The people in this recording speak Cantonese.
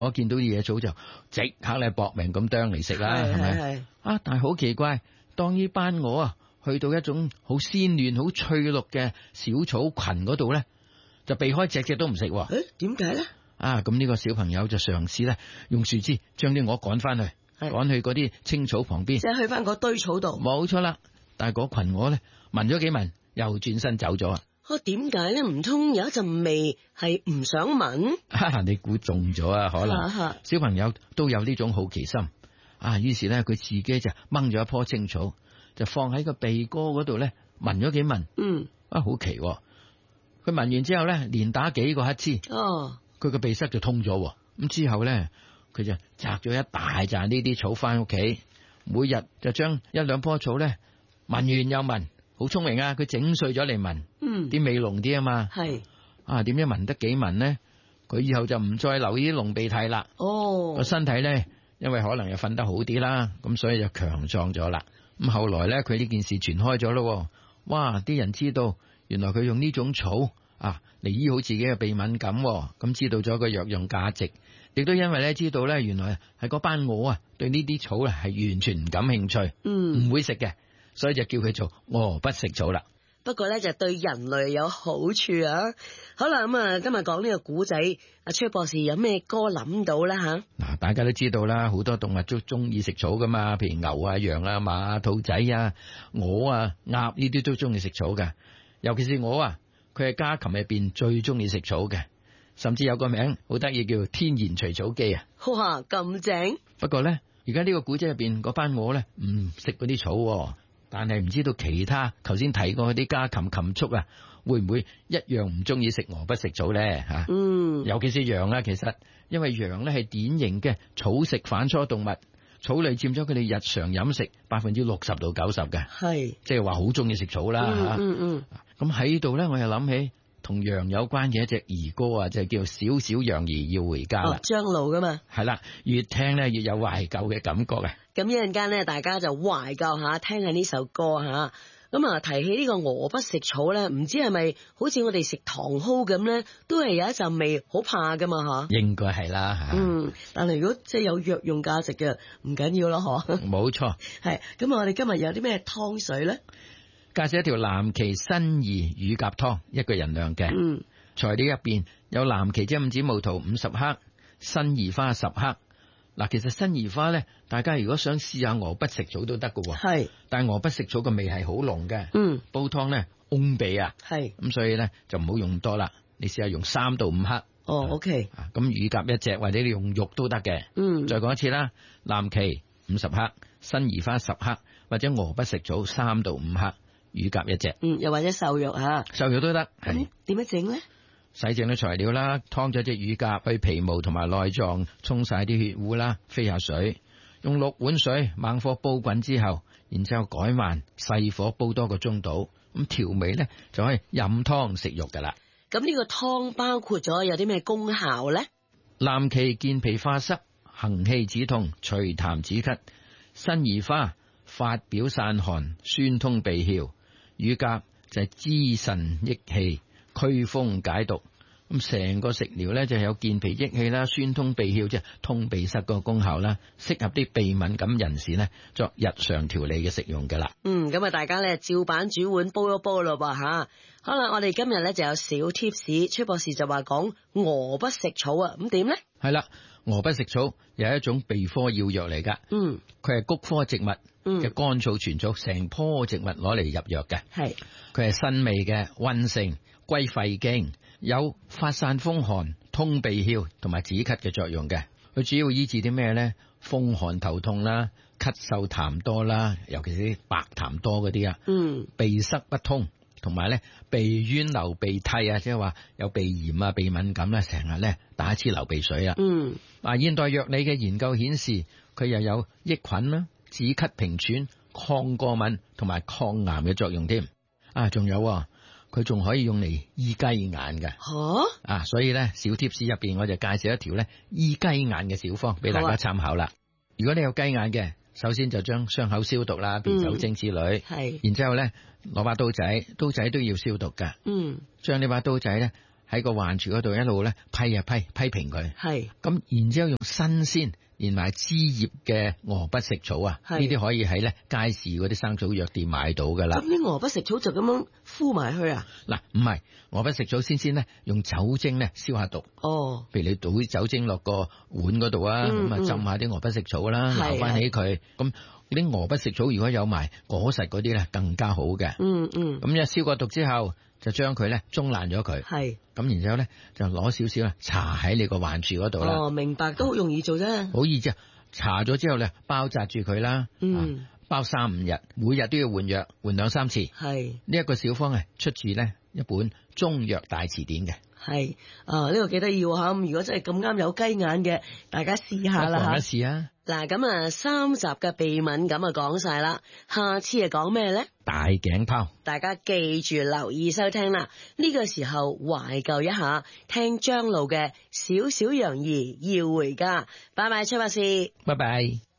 我見到啲野草就即刻咧搏命咁啄嚟食啦，係咪？啊！但係好奇怪，當呢班鵝啊去到一種好鮮嫩、好翠綠嘅小草群嗰度咧，就避開隻都唔食。 誒，點解咧？ 啊！咁呢個小朋友就嘗試咧用樹枝將啲鵝趕翻去，趕去嗰啲青草旁邊， 即係去翻嗰堆草度。 冇錯啦。但係嗰群鵝咧聞咗幾聞，又轉身走咗啊！ 點解咧？唔通有一陣味係唔想聞？ 你估中咗啊？可能小朋友都有呢種好奇心啊！於是咧佢自己就掹咗一棵青草，就放喺個鼻哥嗰度咧聞咗幾聞。好奇，佢聞完之後咧連打幾個乞嗤。佢個鼻塞就通咗。咁之後咧佢就摘咗一大紮呢啲草翻屋企，每日就將一兩棵草咧聞完又聞。好聰明啊！佢整碎咗嚟聞，啲味濃啲啊嘛。係點知聞得幾聞呢？佢以後就唔再留意啲濃鼻涕啦。個身體咧，因為可能又瞓得好啲啦，咁所以就強壯咗啦。咁後來咧，佢呢件事傳開咗咯。哇！啲人知道原來佢用呢種草嚟醫好自己嘅鼻敏感，咁知道咗個藥用價值，亦都因為咧知道咧原來係嗰班鵝對呢啲草係完全唔感興趣，唔會食嘅。所以就叫佢做鵝不食草啦。 不過咧就對人類有好處啊。好啦，咁啊今日講呢個古仔，阿崔博士有咩歌諗到啦吓？嗱， 大家都知道啦，好多動物都中意食草噶嘛，譬如牛啊、羊啊、馬啊、兔仔啊、鵝啊、鴨呢啲都中意食草嘅。尤其是鵝啊，佢係家禽入邊最中意食草嘅，甚至有個名好得意，叫天然除草機啊。 哇，咁正！ 不過咧，而家呢個古仔入邊嗰班鵝咧唔食嗰啲草。但係唔知道其他頭先提過嗰啲家禽禽畜啊，會唔會一樣唔中意食鵝不食草咧？吓，尤其是羊啦，其實因為羊咧係典型嘅草食反芻動物，草類佔咗佢哋日常飲食60%到90%嘅，係即係話好中意食草啦。咁喺度咧，我又諗起同羊有關嘅一隻兒歌啊，就係叫小小羊兒要回家啦。 張路噶嘛， 係啦，越聽咧越有懷舊嘅感覺啊！ 咁一陣間咧，大家就懷舊下，聽下呢首歌吓。咁啊，提起呢個鵝不食草咧，唔知係咪好似我哋食糖蒿咁咧，都係有一陣味好怕噶嘛吓？應該係啦吓。但係如果即係有藥用價值嘅，唔緊要咯嗬。冇錯。係咁我哋今日有啲咩湯水咧？介紹一條藍芪辛夷乳鴿湯，一個人量嘅。材料入邊有藍芪即係五子母桃50克，辛夷花10克。嗱，其實辛夷花咧，大家如果想試下鵝不食草都得㗎喎。係，但係鵝不食草嘅味係好濃嘅。煲湯咧翁鼻啊。係，咁所以咧就唔好用多啦。你試下用3到5克。OK。咁乳鴿1隻，或者你用肉都得嘅。再講一次啦，藍芪50克，辛夷花10克，或者鵝不食草3到5克，乳鴿1隻。又或者瘦肉吓。瘦肉都得。係。點樣整咧？洗淨啲材料啦，劏咗隻乳鴿，去皮毛同埋內臟，沖晒啲血污啦，飛下水，用6碗水猛火煲滾之後，然之後改慢細火煲多個鐘度，咁調味咧就可以飲湯食肉噶啦。咁呢個湯包括咗有啲咩功效咧？藍芪健脾化濕，行氣止痛，除痰止咳；辛夷花發表散寒，宣通鼻竅；乳鴿就係滋腎益氣，驅風解毒。咁成個食療咧就有健脾益氣啦，宣通鼻竅，即係通鼻塞個功效啦，適合啲鼻敏感人士咧作日常調理嘅食用噶啦。咁啊，大家咧照板煮碗煲一煲咯噃吓。好啦，我哋今日咧就有小貼士，崔博士就話講鵝不食草啊，咁點咧？係啦，鵝不食草又係一種鼻科要藥嚟噶。佢係菊科植物嘅乾草全草，成棵植物攞嚟入藥嘅。係，佢係辛味嘅，溫性，歸肺經，有發散風寒、通鼻竅同埋止咳嘅作用嘅。佢主要醫治啲咩咧？風寒頭痛啦，咳嗽痰多啦，尤其是啲白痰多嗰啲啊。鼻塞不通，同埋咧鼻淵流鼻涕啊，即係話有鼻炎啊、鼻敏感咧，成日咧打黐流鼻水啊。現代藥理嘅研究顯示，佢又有抑菌啦、止咳平喘、抗過敏同埋抗癌嘅作用添。仲有佢仲可以用嚟醫雞眼嘅。所以咧小貼士入邊我就介紹一條咧醫雞眼嘅小方俾大家參考啦。如果你有雞眼嘅，首先就將傷口消毒啦，便酒精之類。然之後咧攞把刀仔都要消毒噶。將呢把刀仔咧喺個患處嗰度一路咧批平佢。係。咁然之後用新鮮連埋枝葉嘅鵝不食草啊，呢啲可以喺咧街市嗰啲生草藥店買到噶啦。咁啲鵝不食草就咁樣敷埋去啊？ 嗱，唔係鵝不食草先咧用酒精咧消下毒。哦。譬如你倒啲酒精落個碗嗰度啊，咁啊浸下啲鵝不食草啦，撈翻起佢。咁啲鵝不食草如果有埋果實嗰啲咧更加好嘅。咁一消過毒之後，就將佢咧中爛咗佢。係。咁然之後咧就攞少少搽喺你個患處嗰度啦。 哦，明白，都好容易做啫。 好易啫，搽咗之後咧包紮住佢啦。包3-5日，每日都要換藥，換2-3次。係。呢一個小方係出自咧一本中藥大辭典嘅。係。呢個幾得意吓，咁如果真係咁啱有雞眼嘅，大家試下啦吓。試啊！ 嗱，咁啊3集嘅鼻敏感啊講晒啦，下次係講咩咧？ 大頸泡， 大家記住留意收聽啦。呢個時候懷舊一下，聽張露嘅《小小楊怡要回家》。拜拜，崔博士。 拜拜。